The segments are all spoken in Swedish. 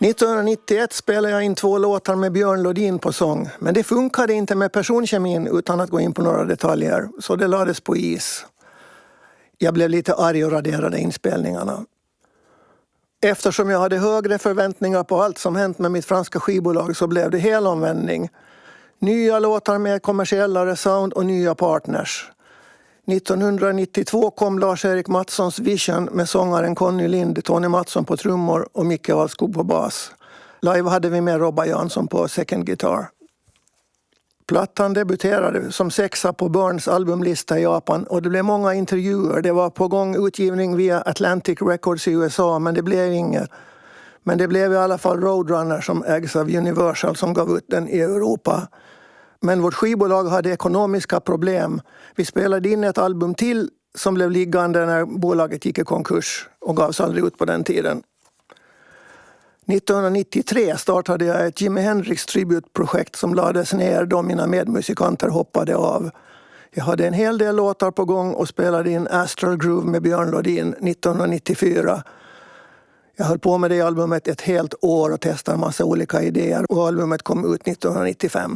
1991 spelade jag in 2 låtar med Björn Lodin på sång, men det funkade inte med personkemin utan att gå in på några detaljer, så det lades på is. Jag blev lite arg och raderade inspelningarna. Eftersom jag hade högre förväntningar på allt som hänt med mitt franska skivbolag så blev det helomvändning. Nya låtar med kommersiellare sound och nya partners. 1992 kom Lars-Erik Mattssons Vision med sångaren Conny Lind, Tony Mattsson på trummor och Micke Ahlskog på bas. Live hade vi med Robba Jansson på second guitar. Plattan debuterade som 6:a på Burns albumlista i Japan och det blev många intervjuer. Det var på gång utgivning via Atlantic Records i USA, men det blev inget. Men det blev i alla fall Roadrunner som ägs av Universal som gav ut den i Europa. Men vårt skivbolag hade ekonomiska problem. Vi spelade in ett album till som blev liggande när bolaget gick i konkurs och gavs aldrig ut på den tiden. 1993 startade jag ett Jimi Hendrix tributprojekt som lades ner då mina medmusikanter hoppade av. Jag hade en hel del låtar på gång och spelade in Astral Groove med Björn Lodin 1994. Jag höll på med det albumet ett helt år och testade en massa olika idéer och albumet kom ut 1995.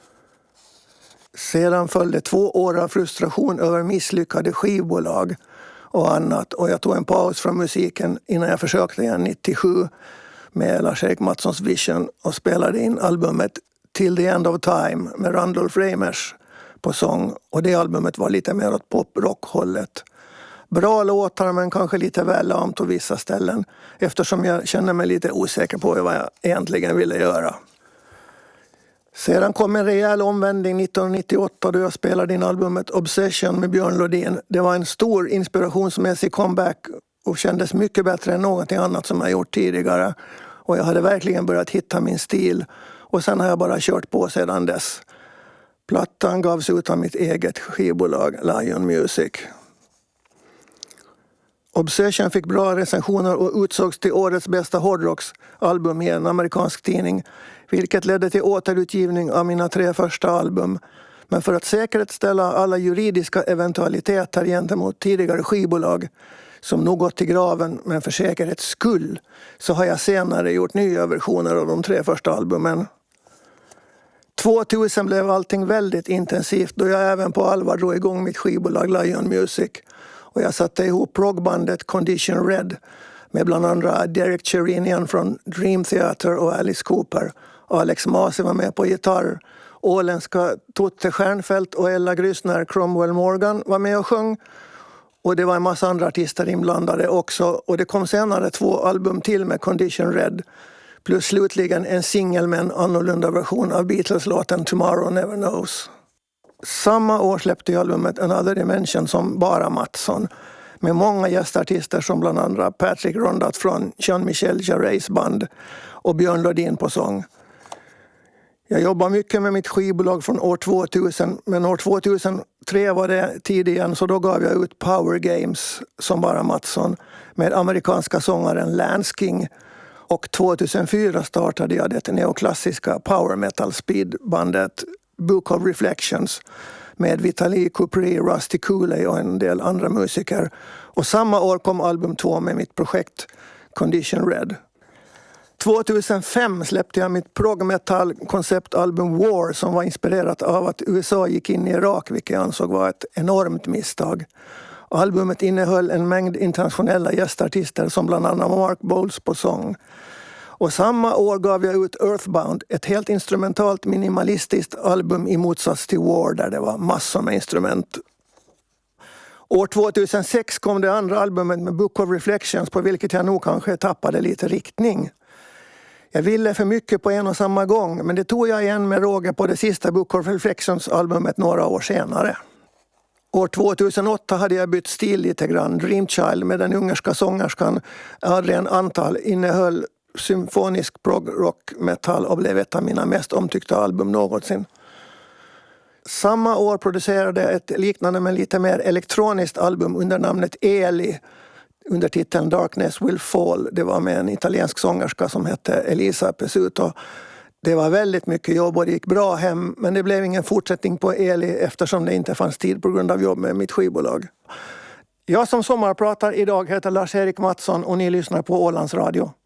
Sedan följde 2 år av frustration över misslyckade skivbolag och annat, och jag tog en paus från musiken innan jag försökte igen 97 med Lars-Erik Mattssons Vision och spelade in albumet Till the End of Time med Randolph Reimers på sång, och det albumet var lite mer åt pop-rock-hållet. Bra låtar men kanske lite väl lamt på vissa ställen eftersom jag kände mig lite osäker på vad jag egentligen ville göra. Sedan kom en rejäl omvändning 1998 då jag spelade in albumet Obsession med Björn Lodin. Det var en stor inspirationsmässig comeback och kändes mycket bättre än någonting annat som jag gjort tidigare. Och jag hade verkligen börjat hitta min stil och sen har jag bara kört på sedan dess. Plattan gavs ut av mitt eget skivbolag Lion Music. Obsession fick bra recensioner och utsågs till årets bästa hårdrocksalbum i en amerikansk tidning, vilket ledde till återutgivning av mina 3 första album. Men för att säkerställa alla juridiska eventualiteter gentemot tidigare skivbolag som nog gått till graven, men för säkerhets skull, så har jag senare gjort nya versioner av de 3 första albumen. 2000 blev allting väldigt intensivt då jag även på allvar drog igång mitt skivbolag Lion Music. Och jag satte ihop progbandet Condition Red med bland andra Derek Cherinian från Dream Theater och Alice Cooper. Alex Masi var med på gitarr. Åländska Totte Stjernfeldt och Ella Grysner Cromwell Morgan var med och sjöng. Och det var en massa andra artister inblandade också. Och det kom senare 2 album till med Condition Red. Plus slutligen en singel med en annorlunda version av Beatles-låten Tomorrow Never Knows. Samma år släppte jag albumet Another Dimension som bara Mattsson. Med många gästartister som bland andra Patrick Rondat från Jean-Michel Jarreys band och Björn Lodin på sång. Jag jobbar mycket med mitt skivbolag från år 2000, men år 2003 var det tid igen så då gav jag ut Power Games som bara Mattsson med amerikanska sångaren Lance King. Och 2004 startade jag det neoklassiska power metal speedbandet Book of Reflections med Vitaly Kupri, Rusty Cooley och en del andra musiker. Och samma år kom album 2 med mitt projekt Condition Red. 2005 släppte jag mitt prog-metal konceptalbum War som var inspirerat av att USA gick in i Irak, vilket jag ansåg var ett enormt misstag. Albumet innehöll en mängd internationella gästartister som bland annat Mark Bowles på sång. Och samma år gav jag ut Earthbound, ett helt instrumentalt minimalistiskt album i motsats till War där det var massor med instrument. År 2006 kom det andra albumet med Book of Reflections på vilket jag nog kanske tappade lite riktning. Jag ville för mycket på en och samma gång, men det tog jag igen med råge på det sista Book of Reflections-albumet några år senare. År 2008 hade jag bytt stil lite grann. Dream Child med den ungerska sångerskan Adrian Antal innehöll symfonisk prog-rock metal och blev ett av mina mest omtyckta album någonsin. Samma år producerade jag ett liknande men lite mer elektroniskt album under namnet Eli under titeln Darkness Will Fall. Det var med en italiensk sångerska som hette Elisa Pesuto. Det var väldigt mycket jobb och det gick bra hem, men det blev ingen fortsättning på Eli eftersom det inte fanns tid på grund av jobb med mitt skivbolag. Jag som sommarpratar idag heter Lars-Erik Mattsson och ni lyssnar på Ålands Radio.